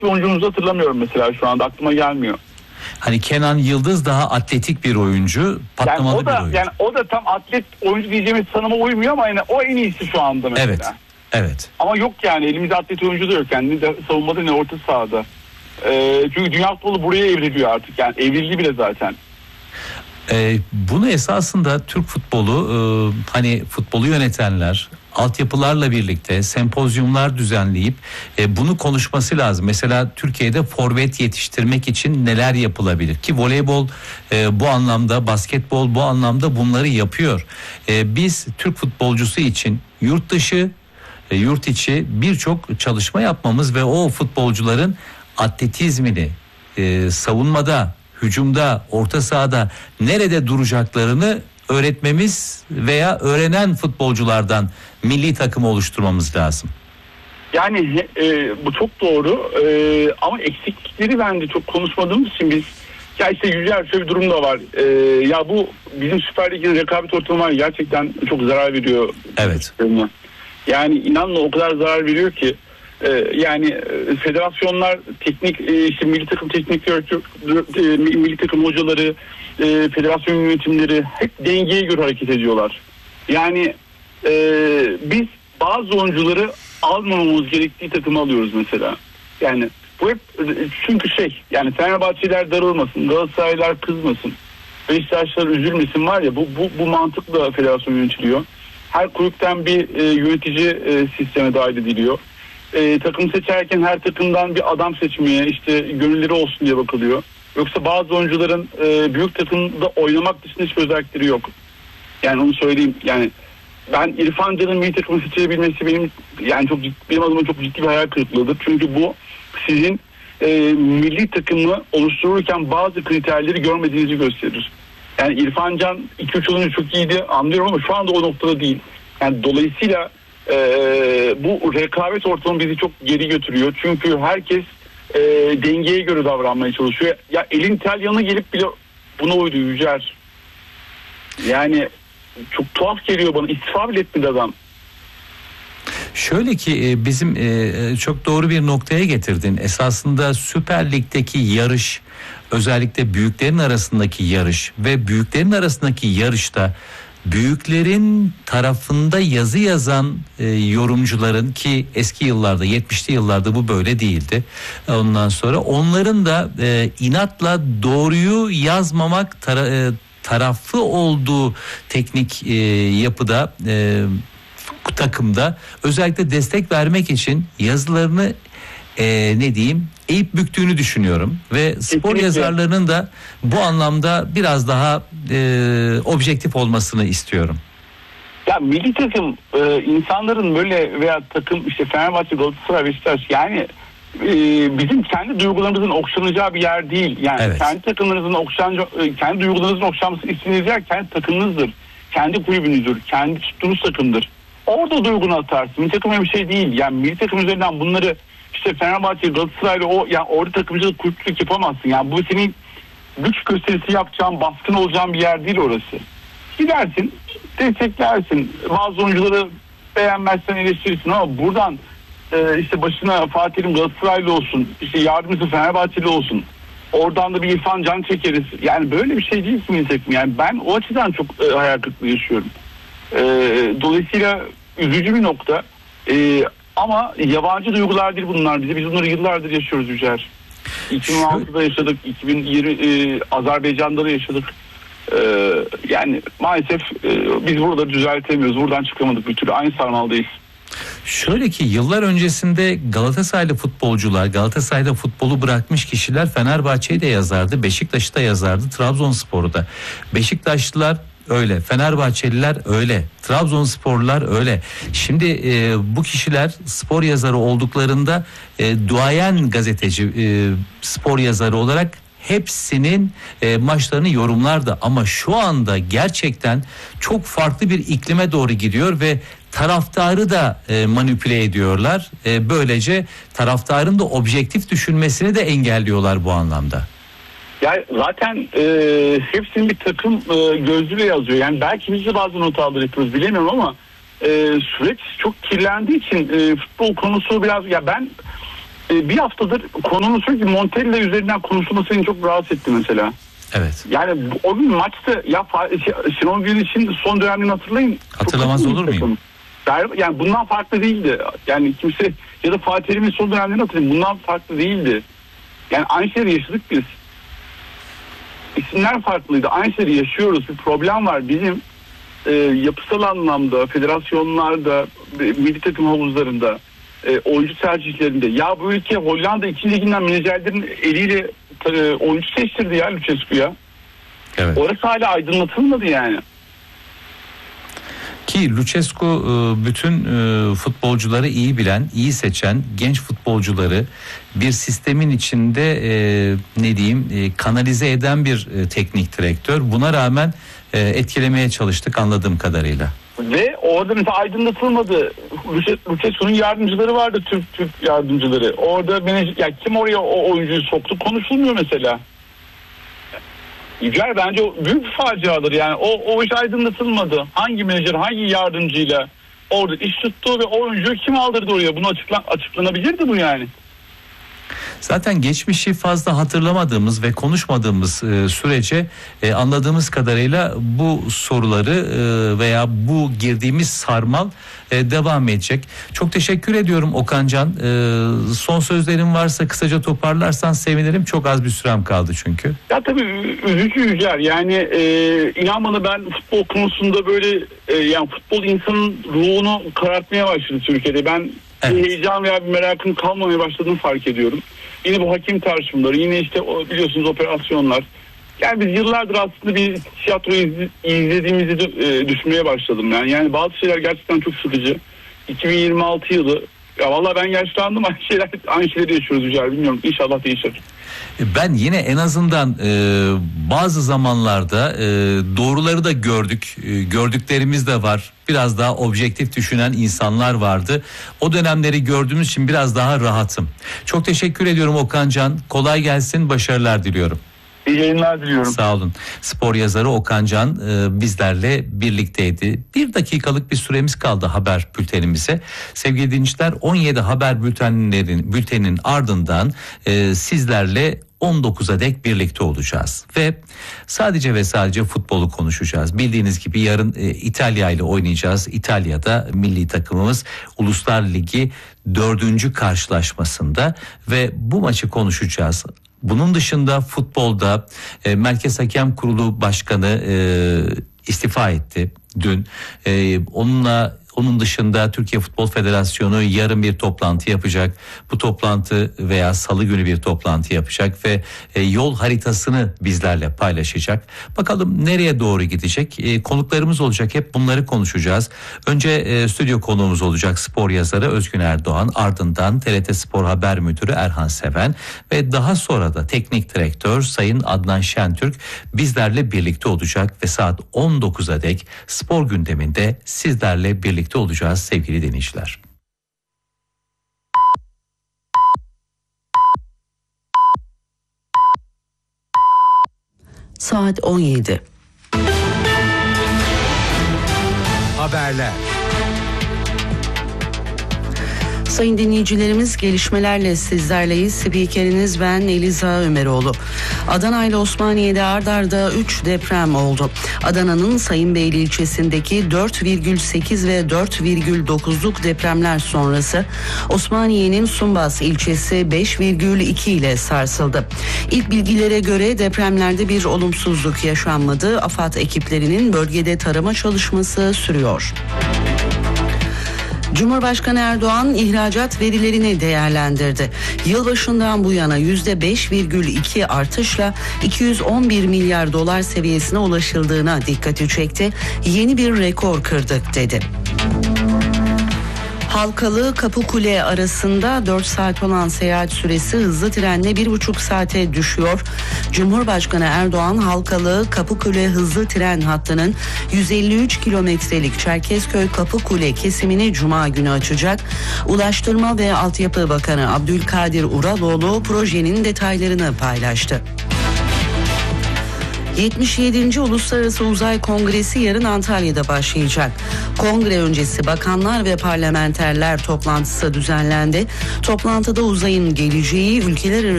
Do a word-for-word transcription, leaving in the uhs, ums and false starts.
bir oyuncumuzu hatırlamıyorum mesela, şu anda aklıma gelmiyor. Hani Kenan Yıldız daha atletik bir oyuncu, patlamalı yani o da, bir oyuncu. Yani o da tam atlet oyuncu diyeceğimiz tanıma uymuyor ama yani o en iyisi şu anda mesela. Evet, evet. Ama yok yani, elimizde atlet oyuncu da yok yani, ne savunmada ne orta sahada. Ee, çünkü dünya futbolu buraya evriliyor artık, yani evrildi bile zaten. Ee, bunu esasında Türk futbolu, e, hani futbolu yönetenler altyapılarla birlikte sempozyumlar düzenleyip e, bunu konuşması lazım. Mesela Türkiye'de forvet yetiştirmek için neler yapılabilir ki voleybol e, bu anlamda, basketbol bu anlamda bunları yapıyor. E, biz Türk futbolcusu için yurt dışı, e, yurt içi birçok çalışma yapmamız ve o futbolcuların atletizmini e, savunmada, hücumda, orta sahada nerede duracaklarını öğretmemiz veya öğrenen futbolculardan milli takımı oluşturmamız lazım. Yani e, bu çok doğru e, ama eksiklikleri bence çok konuşmadığımız için biz, ya işte Yücel şöyle bir durum da var. E, ya bu bizim Süper Lig'in rekabet ortamı gerçekten çok zarar veriyor. Evet. Yani inanla o kadar zarar veriyor ki e, yani e, federasyonlar, teknik e, işte milli takım teknik direktör, e, milli takım hocaları, e, federasyon yönetimleri hep dengeye göre hareket ediyorlar. Yani e, biz bazı oyuncuları almamamız gerektiği takımı alıyoruz mesela. Yani bu hep çünkü şey, yani Fenerbahçeliler darılmasın, Galatasaraylılar kızmasın, Beşiktaşlar üzülmesin var ya, bu bu bu mantıkla federasyon yönetiliyor. Her kulüpten bir e, yönetici e, sisteme dahil ediliyor. E, takım seçerken her takımdan bir adam seçmeye, işte gönülleri olsun diye bakılıyor. Yoksa bazı oyuncuların e, büyük takımda oynamak dışında hiçbir özellikleri yok. Yani onu söyleyeyim. Yani ben İrfan Can'ın milli takımı seçebilmesi benim yani çok ciddi, benim adıma çok ciddi bir hayal kırıklığıdır. Çünkü bu sizin e, milli takımı oluştururken bazı kriterleri görmediğinizi gösterir. Yani İrfan Can iki üç yıl önce çok iyiydi, anlıyorum, ama şu anda o noktada değil. Yani dolayısıyla e, bu rekabet ortamı bizi çok geri götürüyor. Çünkü herkes e, dengeye göre davranmaya çalışıyor. Ya elin tel yanına gelip bile buna uydu Yücer. Yani çok tuhaf geliyor bana. İstifa bile etmedi adam. Şöyle ki bizim çok doğru bir noktaya getirdin. Esasında Süper Lig'deki yarış, özellikle büyüklerin arasındaki yarış ve büyüklerin arasındaki yarışta büyüklerin tarafında yazı yazan e, yorumcuların, ki eski yıllarda, yetmişli yıllarda bu böyle değildi. Ondan sonra onların da e, inatla doğruyu yazmamak tara- e, tarafı olduğu teknik e, yapıda, e, takımda özellikle destek vermek için yazılarını e, ne diyeyim eğip büktüğünü düşünüyorum ve spor Kesinlikle. yazarlarının da bu anlamda biraz daha e, objektif olmasını istiyorum. Ya milli takım e, insanların böyle veya takım işte Fenerbahçe, Galatasaray, Beşiktaş, yani e, bizim kendi duygularımızın okşanacağı bir yer değil. Yani Evet. kendi takımlarınızın okşanacağı, e, kendi duygularınızın okşanmasını istediğiniz yer kendi takımınızdır. Kendi kulübünüzdür. Kendi tuttuğunuz takımdır. Orada duygunu atarsın. Milli takım öyle bir şey değil. Yani milli takım üzerinden bunları işte Fenerbahçe, Galatasaray'la o yani orada takımcılık, kulüplük yapamazsın. Yani bu senin güç gösterisi yapacağın, baskın olacağın bir yer değil orası. Gidersin, desteklersin. Bazı oyuncuları beğenmezsen eleştirirsin ama buradan e, işte başına Fatih Terim Galatasaraylı olsun, işte yardımcısı Fenerbahçeli olsun. Oradan da bir İrfan Can çekeriz. Yani böyle bir şey değil milli takım. Yani ben o açıdan çok e, hayal kırıklığı yaşıyorum. E, dolayısıyla üzücü bir nokta. E, ama yabancı duygular değil bunlar bize. Biz bunları yıllardır yaşıyoruz Yücer. iki bin altıda yaşadık, iki bin yirmi e, Azerbaycan'da da yaşadık. E, yani maalesef e, biz burada düzeltemiyoruz. Buradan çıkamadık bir türlü. Aynı sarmaldayız. Şöyle ki yıllar öncesinde Galatasaraylı futbolcular, Galatasaray'da futbolu bırakmış kişiler Fenerbahçe'yi de yazardı, Beşiktaş'ı da yazardı, Trabzonspor'u da. Beşiktaşlılar öyle, Fenerbahçeliler öyle, Trabzonsporlular öyle. Şimdi e, bu kişiler spor yazarı olduklarında e, duayen gazeteci, e, spor yazarı olarak hepsinin e, maçlarını yorumlardı. Ama şu anda gerçekten çok farklı bir iklime doğru gidiyor ve taraftarı da e, manipüle ediyorlar. E, böylece taraftarın da objektif düşünmesini de engelliyorlar bu anlamda. Yani zaten e, hepsinin bir takım e, gözlüğüyle yazıyor. Yani belki biz de bazı not aldırıyoruz, bilemiyorum ama e, süreç çok kirlendiği için e, futbol konusu biraz, ya ben e, bir haftadır konunun sürekli Montella üzerinden konuşulması beni çok rahatsız etti mesela. Evet. Yani o gün maçta ya Şenol Güneş'in son dönemini hatırlayın. Hatırlamaz olur muyum? Yani bundan farklı değildi. Yani kimse ya da Fatih Terim'in son dönemlerini hatırlayın. Bundan farklı değildi. Yani aynı şeyleri yaşadık biz. İsimler farklıydı. Aynı şeyleri yaşıyoruz. Bir problem var. Bizim e, yapısal anlamda, federasyonlarda, milli takım havuzlarında, e, oyuncu tercihlerinde. Ya bu ülke Hollanda ikinci liginden menajerlerin eliyle e, oyuncu seçtirdi ya Lucescu'ya. Evet. Orası hala aydınlatılmadı yani. Ki Lucescu bütün futbolcuları iyi bilen, iyi seçen genç futbolcuları bir sistemin içinde ne diyeyim kanalize eden bir teknik direktör. Buna rağmen etkilemeye çalıştık anladığım kadarıyla. Ve orada mesela aydınlatılmadı. Lucescu'nun yardımcıları vardı, Türk Türk yardımcıları. Orada menajer, yani kim oraya o oyuncuyu soktu konuşulmuyor mesela. Yücel bence büyük bir faciadır yani o, o iş aydınlatılmadı. Hangi menajer hangi yardımcıyla orada iş tuttu ve o oyuncuyu kim aldırdı oraya, bunu açıklan, açıklanabilirdi bu yani. Zaten geçmişi fazla hatırlamadığımız ve konuşmadığımız e, sürece e, anladığımız kadarıyla bu soruları e, veya bu girdiğimiz sarmal e, devam edecek. Çok teşekkür ediyorum Okancan. E, son sözlerin varsa kısaca toparlarsan sevinirim. Çok az bir sürem kaldı çünkü. Ya tabii üzücü Yücel. Yani e, inan bana ben futbol konusunda böyle e, yani futbol insanın ruhunu karartmaya başladı Türkiye'de. Ben evet. bir heyecan veya bir merakın kalmamaya başladığını fark ediyorum. Yine bu hakim tartışmaları, yine işte o, biliyorsunuz operasyonlar. Yani biz yıllardır aslında bir tiyatro iz, izlediğimizi e, düşünmeye başladım. Yani yani bazı şeyler gerçekten çok sıkıcı. iki bin yirmi altı yılı, ya vallahi ben yaşlandım, aynı şeyler aynı şeyleri yaşıyoruz Yücel, bilmiyorum, İnşallah değişir. Ben yine en azından e, bazı zamanlarda e, doğruları da gördük, e, gördüklerimiz de var. Biraz daha objektif düşünen insanlar vardı. O dönemleri gördüğümüz için biraz daha rahatım. Çok teşekkür ediyorum Okancan. Kolay gelsin, başarılar diliyorum. İyi yayınlar diliyorum. Sağ olun. Spor yazarı Okancan e, bizlerle birlikteydi. Bir dakikalık bir süremiz kaldı haber bültenimize. Sevgili dinleyiciler, on yedi haber bültenlerin bültenin ardından e, sizlerle on dokuza dek birlikte olacağız ve sadece ve sadece futbolu konuşacağız. Bildiğiniz gibi yarın e, İtalya ile oynayacağız. İtalya'da milli takımımız Uluslar Ligi dördüncü karşılaşmasında ve bu maçı konuşacağız. Bunun dışında futbolda e, Merkez Hakem Kurulu Başkanı e, istifa etti dün. E, onunla Onun dışında Türkiye Futbol Federasyonu yarın bir toplantı yapacak. Bu toplantı veya salı günü bir toplantı yapacak ve e, yol haritasını bizlerle paylaşacak. Bakalım nereye doğru gidecek? E, konuklarımız olacak. Hep bunları konuşacağız. Önce e, stüdyo konuğumuz olacak spor yazarı Özgün Erdoğan. Ardından T R T Spor Haber Müdürü Erhan Seven ve daha sonra da teknik direktör Sayın Adnan Şentürk bizlerle birlikte olacak ve saat on dokuza dek spor gündeminde sizlerle birlikte olacağız sevgili dinleyiciler. Saat on yedi. Haberler. Sayın dinleyicilerimiz, gelişmelerle sizlerleyiz. Spikeriniz ben Eliza Ömeroğlu. Adana ile Osmaniye'de ard arda üç deprem oldu. Adana'nın Sayınbeyli ilçesindeki dört virgül sekiz ve dört virgül dokuzluk depremler sonrası Osmaniye'nin Sumbas ilçesi beş virgül iki ile sarsıldı. İlk bilgilere göre depremlerde bir olumsuzluk yaşanmadı. AFAD ekiplerinin bölgede tarama çalışması sürüyor. Cumhurbaşkanı Erdoğan ihracat verilerini değerlendirdi. Yılbaşından bu yana yüzde beş virgül iki artışla iki yüz on bir milyar dolar seviyesine ulaşıldığına dikkati çekti. Yeni bir rekor kırdık dedi. Halkalı Kapıkule arasında dört saat olan seyahat süresi hızlı trenle bir buçuk saate düşüyor. Cumhurbaşkanı Erdoğan Halkalı Kapıkule hızlı tren hattının yüz elli üç kilometrelik Çerkezköy Kapıkule kesimini Cuma günü açacak. Ulaştırma ve Altyapı Bakanı Abdülkadir Uraloğlu projenin detaylarını paylaştı. yetmiş yedinci Uluslararası Uzay Kongresi yarın Antalya'da başlayacak. Kongre öncesi bakanlar ve parlamenterler toplantısı düzenlendi. Toplantıda uzayın geleceği, ülkeler arasında